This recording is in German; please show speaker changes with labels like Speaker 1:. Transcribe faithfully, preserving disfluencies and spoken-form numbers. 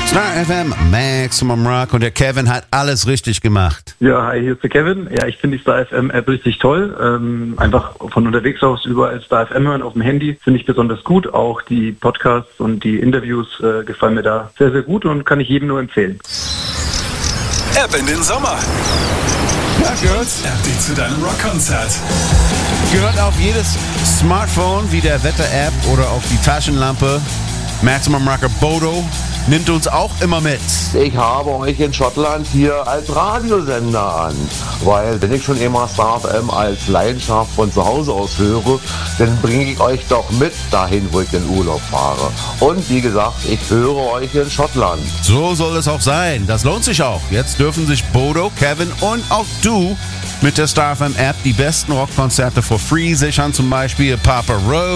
Speaker 1: Star F M, Maximum Rock, und der Kevin hat alles richtig gemacht.
Speaker 2: Ja, hi, hier ist der Kevin. Ja, ich finde die Star F M App richtig toll. Ähm, einfach von unterwegs aus überall Star F M hören auf dem Handy finde ich besonders gut. Auch die Podcasts und die Interviews äh, gefallen mir da sehr, sehr gut und kann ich jedem nur empfehlen.
Speaker 3: App in den Sommer.
Speaker 1: Ja, gehört.
Speaker 3: App, die zu deinem Rockkonzert.
Speaker 1: Gehört auf jedes Smartphone wie der Wetter-App oder auf die Taschenlampe. Maximum Rocker Bodo nimmt uns auch immer mit.
Speaker 4: Ich habe euch in Schottland hier als Radiosender an, weil wenn ich schon immer Star F M als Leidenschaft von zu Hause aus höre, dann bringe ich euch doch mit dahin, wo ich in Urlaub fahre. Und wie gesagt, ich höre euch in Schottland.
Speaker 1: So soll es auch sein. Das lohnt sich auch. Jetzt dürfen sich Bodo, Kevin und auch du mit der Star F M App die besten Rockkonzerte for free sichern, zum Beispiel Papa Roach,